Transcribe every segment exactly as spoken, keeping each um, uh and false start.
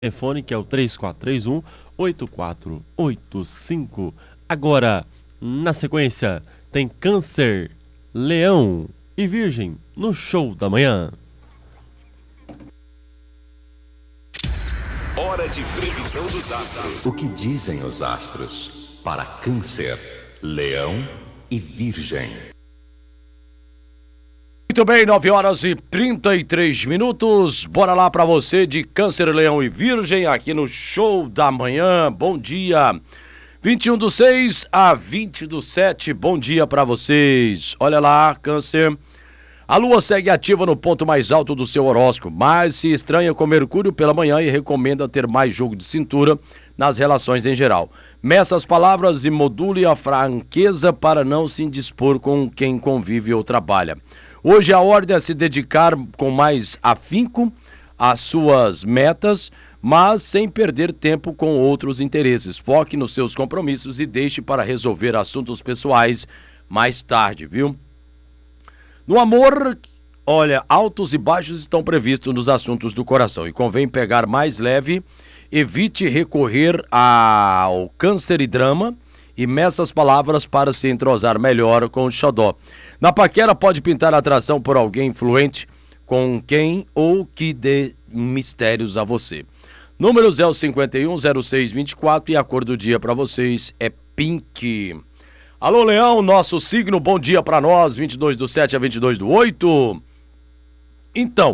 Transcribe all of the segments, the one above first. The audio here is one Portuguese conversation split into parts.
telefone que é o três quatro três um, oito quatro oito cinco. Agora, na sequência, tem Câncer, Leão e Virgem no Show da Manhã. Hora de previsão dos astros. O que dizem os astros para Câncer, Leão e Virgem? Muito bem, nove horas e trinta e três minutos. Bora lá para você de Câncer, Leão e Virgem aqui no Show da Manhã. Bom dia. vinte e um do seis a vinte do sete. Bom dia para vocês. Olha lá, Câncer. A Lua segue ativa no ponto mais alto do seu horóscopo, mas se estranha com Mercúrio pela manhã e recomenda ter mais jogo de cintura nas relações em geral. Meça as palavras e module a franqueza para não se indispor com quem convive ou trabalha. Hoje a ordem é se dedicar com mais afinco às suas metas, mas sem perder tempo com outros interesses. Foque nos seus compromissos e deixe para resolver assuntos pessoais mais tarde, viu? No amor, olha, altos e baixos estão previstos nos assuntos do coração e convém pegar mais leve, evite recorrer ao câncer e drama e meça as palavras para se entrosar melhor com o xodó. Na paquera pode pintar atração por alguém influente com quem ou que dê mistérios a você. Números é o cinquenta e um, zero seis, vinte e quatro e a cor do dia para vocês é pink. Alô, Leão, nosso signo, bom dia para nós, vinte e dois do sete a vinte e dois do oito. Então,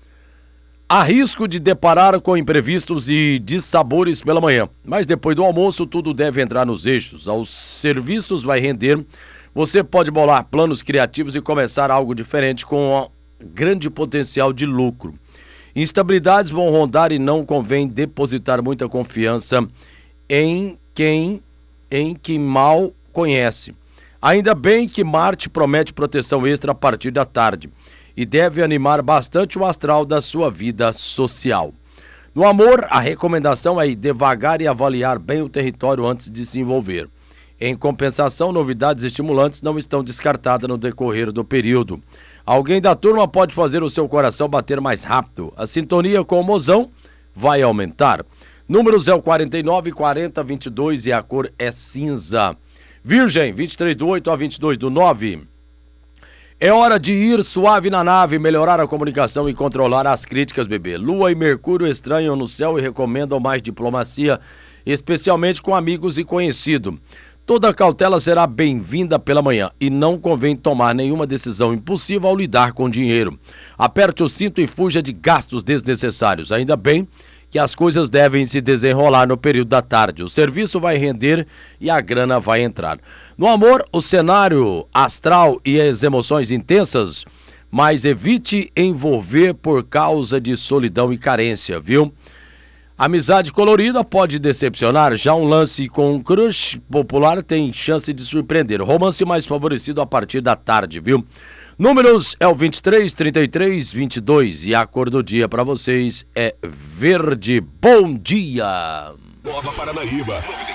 há risco de deparar com imprevistos e dissabores pela manhã, mas depois do almoço tudo deve entrar nos eixos. Aos serviços vai render, você pode bolar planos criativos e começar algo diferente com grande potencial de lucro. Instabilidades vão rondar e não convém depositar muita confiança em quem, em que mal conhece. Ainda bem que Marte promete proteção extra a partir da tarde e deve animar bastante o astral da sua vida social. No amor, a recomendação é ir devagar e avaliar bem o território antes de se envolver. Em compensação, novidades estimulantes não estão descartadas no decorrer do período. Alguém da turma pode fazer o seu coração bater mais rápido. A sintonia com o mozão vai aumentar. Números é o quarenta e nove, quarenta, vinte e dois e a cor é cinza. Virgem, vinte e três do oito a vinte e dois do nove. É hora de ir suave na nave, melhorar a comunicação e controlar as críticas, bebê. Lua e Mercúrio estranham no céu e recomendam mais diplomacia, especialmente com amigos e conhecidos. Toda cautela será bem-vinda pela manhã e não convém tomar nenhuma decisão impulsiva ao lidar com dinheiro. Aperte o cinto e fuja de gastos desnecessários. Ainda bem que as coisas devem se desenrolar no período da tarde. O serviço vai render e a grana vai entrar. No amor, o cenário astral e as emoções intensas, mas evite envolver por causa de solidão e carência, viu? Amizade colorida pode decepcionar, já um lance com um crush popular tem chance de surpreender. Romance mais favorecido a partir da tarde, viu? Números é o vinte e três, trinta e três, vinte e dois e a cor do dia para vocês é verde. Bom dia! Nova Paranaíba.